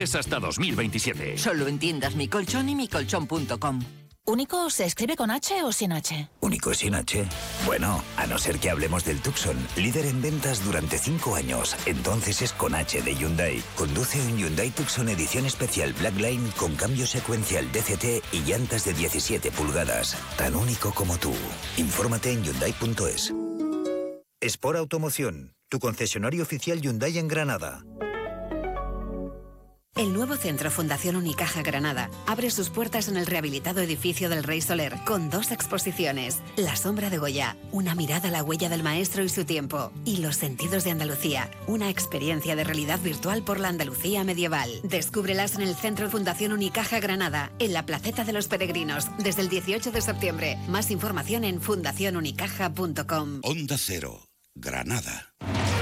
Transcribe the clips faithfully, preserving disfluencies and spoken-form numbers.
Es hasta dos mil veintisiete. Solo en tiendas Mi Colchón y mi colchón punto com. ¿Único se escribe con H o sin H? ¿Único sin H? Bueno, a no ser que hablemos del Tucson, líder en ventas durante cinco años. Entonces es con H de Hyundai. Conduce un Hyundai Tucson edición especial Blackline con cambio secuencial D C T y llantas de diecisiete pulgadas. Tan único como tú. Infórmate en Hyundai punto es. Sport Automoción, tu concesionario oficial Hyundai en Granada. El nuevo centro Fundación Unicaja Granada abre sus puertas en el rehabilitado edificio del Rey Soler con dos exposiciones: La sombra de Goya, una mirada a la huella del maestro y su tiempo, y Los sentidos de Andalucía, una experiencia de realidad virtual por la Andalucía medieval. Descúbrelas en el centro Fundación Unicaja Granada, en la Placeta de los Peregrinos, desde el dieciocho de septiembre. Más información en fundación unicaja punto com. Onda Cero, Granada.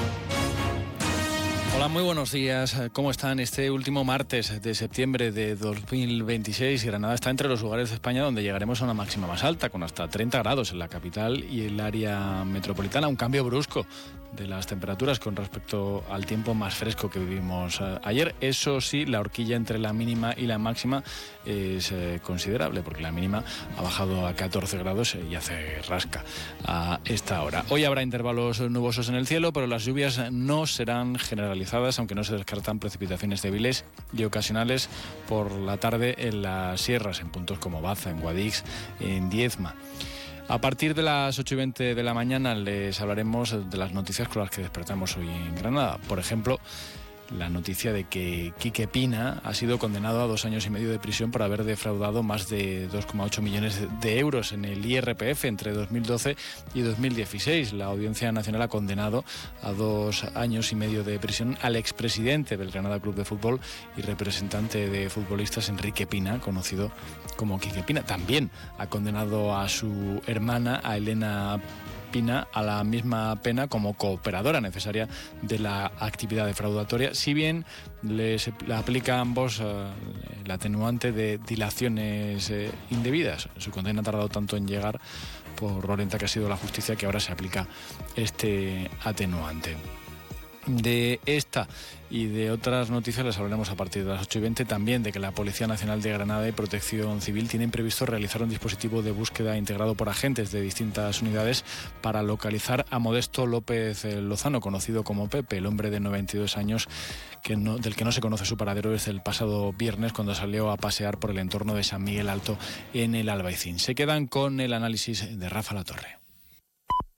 Hola, muy buenos días. ¿Cómo están? Este último martes de septiembre de dos mil veintiséis, Granada está entre los lugares de España donde llegaremos a una máxima más alta, con hasta treinta grados en la capital y el área metropolitana. Un cambio brusco de las temperaturas con respecto al tiempo más fresco que vivimos ayer. Eso sí, la horquilla entre la mínima y la máxima es eh, considerable, porque la mínima ha bajado a catorce grados y hace rasca a esta hora. Hoy habrá intervalos nubosos en el cielo, pero las lluvias no serán generalizadas, aunque no se descartan precipitaciones débiles y ocasionales por la tarde en las sierras, en puntos como Baza, en Guadix, en Diezma. A partir de las ocho y veinte de la mañana les hablaremos de las noticias con las que despertamos hoy en Granada. Por ejemplo, la noticia de que Quique Pina ha sido condenado a dos años y medio de prisión por haber defraudado más de dos coma ocho millones de euros en el I R P F entre dos mil doce y dos mil dieciséis. La Audiencia Nacional ha condenado a dos años y medio de prisión al expresidente del Granada Club de Fútbol y representante de futbolistas Enrique Pina, conocido como Quique Pina. También ha condenado a su hermana, a Elena Pina, a la misma pena como cooperadora necesaria de la actividad defraudatoria, si bien les aplica a ambos uh, el atenuante de dilaciones eh, indebidas. Su condena ha tardado tanto en llegar por lo lenta que ha sido la justicia, que ahora se aplica este atenuante. De esta y de otras noticias les hablaremos a partir de las ocho y veinte, también de que la Policía Nacional de Granada y Protección Civil tienen previsto realizar un dispositivo de búsqueda integrado por agentes de distintas unidades para localizar a Modesto López Lozano, conocido como Pepe, el hombre de noventa y dos años que no, del que no se conoce su paradero desde el pasado viernes, cuando salió a pasear por el entorno de San Miguel Alto en el Albaicín. Se quedan con el análisis de Rafa Latorre.